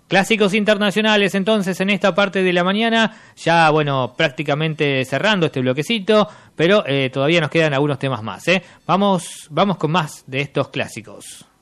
Clásicos internacionales entonces en esta parte de la mañana, ya bueno, prácticamente cerrando este bloquecito, pero todavía nos quedan algunos temas más, ¿eh? Vamos con más de estos clásicos.